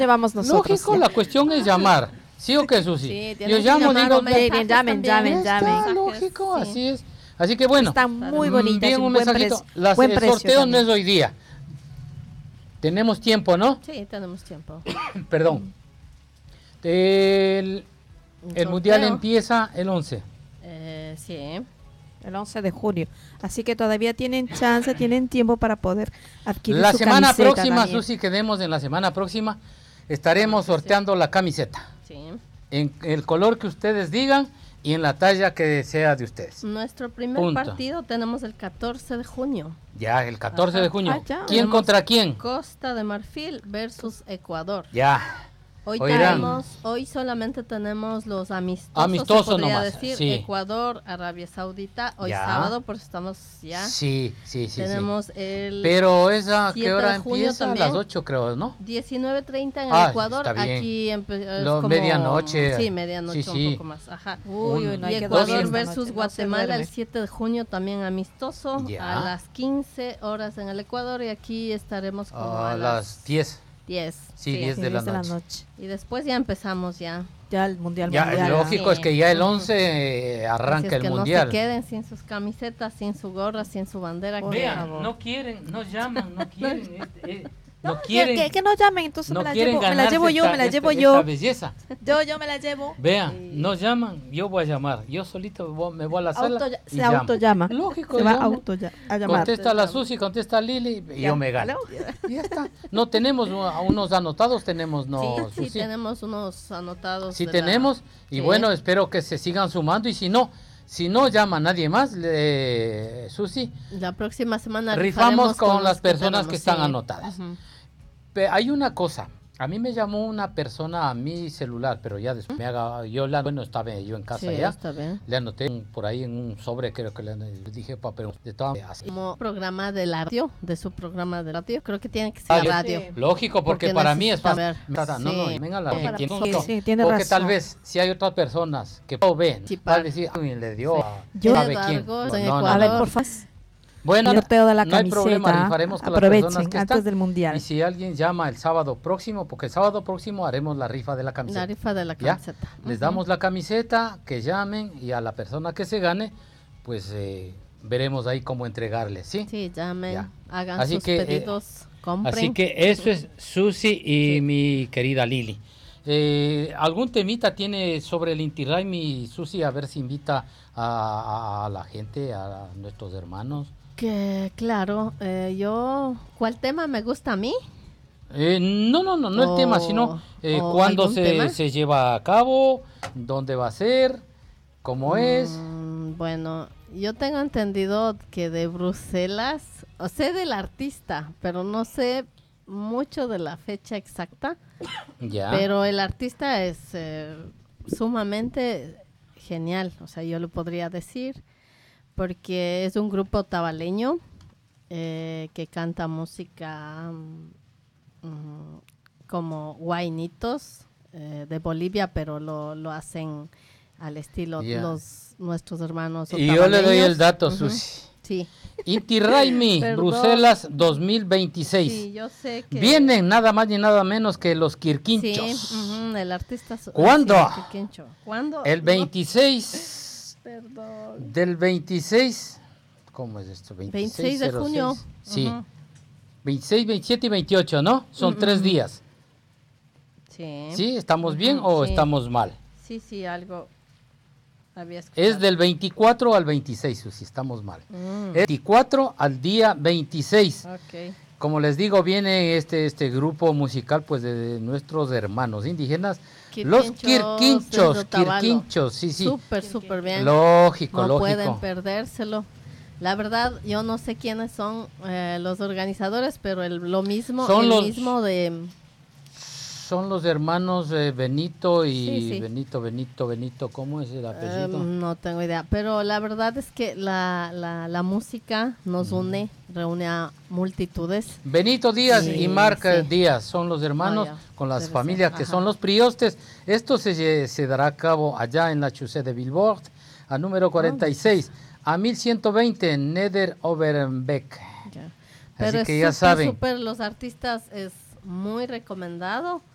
Llevamos nosotros. Lógico, la cuestión es llamar. ¿Sí o qué, Susi? Sí, Yo llamo, digo, llamen. está lógico, sí. así es. Así que bueno, Están muy bonitas. bien, un buen mensajito. precio. El sorteo no también. es hoy día. Tenemos tiempo, ¿no? Sí, tenemos tiempo. Perdón. El mundial empieza el 11. Sí. El 11 de junio. Así que todavía tienen chance, tienen tiempo para poder adquirir La su semana camiseta próxima, también. Susi, quedemos en la semana próxima, estaremos sorteando la camiseta. Sí. En el color que ustedes digan y en la talla que sea de ustedes. Nuestro primer partido tenemos el 14 de junio. Ya, el 14 de junio. ya. ¿Quién contra quién? Costa de Marfil versus Ecuador. Ya. Hoy solamente tenemos los amistosos, se podría nomás, decir, sí. Ecuador, Arabia Saudita, hoy Ya. sábado, pues estamos ya. Sí. Tenemos el Pero esa, 7 ¿qué hora de junio empieza? A también. las 8 creo, ¿no? 19:30 en el Ah, Ecuador, está bien. aquí es Lo- como medianoche. Sí, medianoche, Sí. un poco más. Ajá. Uy, no hay Y que Ecuador dormir esta versus noche, no se Guatemala duerme. el 7 de junio también amistoso Ya. a las 15 horas en el Ecuador y aquí estaremos como A las 10. 10. Sí, 10 de la noche. Y después ya empezamos ya. Ya el mundial. Ya, lógico, Sí. es que ya el 11 Así arranca es el que mundial. no se queden sin sus camisetas, sin su gorra, sin su bandera. Por que- favor. no quieren, no llaman, no quieren. No quieren. Que no llamen, entonces No me la quieren llevo, ganarse yo, esta- me la esta- llevo esta yo. belleza. Yo me la llevo. Vean, no llaman, yo voy a llamar. Yo solito me voy a la sala y Se llamo. autollama. Lógico, Se va llamo. a llamar. Contesta la Susi, contesta Lili y yo me gano. Y ya está. No tenemos unos anotados, tenemos no, Sí, Susi. tenemos unos anotados. Sí de tenemos y Sí. bueno, espero que se sigan sumando y si no llama nadie más, Susi, La próxima semana rifamos con los las personas que tenemos, están sí. anotadas. Ujú. Hay una cosa, a mí me llamó una persona a mi celular, pero ya después estaba yo en casa Sí, ya, está bien. le anoté por ahí en un sobre, creo que le dije, pero de todas maneras, Como programa de la radio, de su programa de radio, creo que tiene que ser radio. lógico, porque Porque para mí es fácil. necesita ver. No, Sí. venga la Sí, tiene porque razón. tal vez si hay otras personas que no ven, Sí, tal vez sí, alguien le dio Sí. a Yo- sabe quién. Largos en No, A ver, Ecuador. por favor. Bueno, El sorteo de la no hay problema, camiseta. rifaremos con las Aprovechen personas que antes están. del mundial. Y si alguien llama el sábado próximo, porque el sábado próximo haremos la rifa de la camiseta. La rifa de la ¿Ya? camiseta. Les damos la camiseta, que llamen y a la persona que se gane, pues veremos ahí cómo entregarle, ¿sí? Sí, llamen, Ya. hagan Así sus que, pedidos, compren. Así que eso es Susi y mi querida Lili. ¿Algún temita tiene sobre el Inti Raymi, Susi? A ver si invita a la gente, a nuestros hermanos. Que claro, ¿cuál tema me gusta a mí? No el tema, sino o cuándo algún tema. se lleva a cabo, dónde va a ser, cómo es. Bueno, yo tengo entendido que de Bruselas, o sé del artista, pero no sé mucho de la fecha exacta, Ya. pero el artista es sumamente genial, o sea, yo lo podría decir, porque es un grupo tabaleño que canta música como guainitos de Bolivia, pero lo hacen al estilo Ya. nuestros hermanos Y yo le doy el otavaleños. dato, Ujú, Susi. Sí. Inti Raymi, Perdón. Bruselas 2026. Sí, yo sé que... Vienen nada más ni nada menos que los Quirquinchos. Sí, ujú, el artista... ¿Cuándo? sí, Quirquincho. ¿Cuándo? El 26 Perdón. del 26, ¿cómo es esto? 26 de 06. junio. Sí, Ujú. 26, 27 y 28, ¿no? Son 3 días. Sí. ¿Sí? ¿Estamos bien o sí. estamos mal? Sí, algo había escuchado. Es del 24 al 26, Susi, estamos mal. Mm, 24 al día 26. ok. Como les digo, viene este grupo musical pues de nuestros hermanos indígenas, los Quirquinchos desde Otavalo. Quirquinchos, sí. Súper bien. Lógico, No lógico. pueden perdérselo. La verdad, yo no sé quiénes son los organizadores, pero lo mismo, Son el los- mismo de... Son los hermanos Benito y Sí. Benito, ¿cómo es el apellido? no tengo idea, pero la verdad es que la música nos reúne a multitudes. Benito Díaz Sí, y Marca sí. Díaz son los hermanos Ah, ya. con las Debe familias ser, que ajá. son los priostes. Esto se dará a cabo allá en la Chaussée de Billboard, a número 46, a 1120 en Neder Overbeek. Ya. Así Pero que es ya saben. súper, los artistas es muy recomendado.